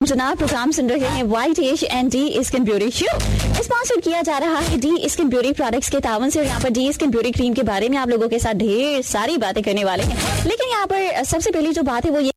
जनाब प्रोग्राम सुन रहे हैं white as and D skin beauty show. Sponsor किया जा रहा है डी स्किन ब्यूटी प्रोडक्ट्स के तावन से। यहाँ पर डी स्किन ब्यूटी क्रीम के बारे में आप लोगों के साथ ढेर सारी बातें करने वाले हैं, लेकिन यहाँ पर सबसे पहली जो बात है वो ये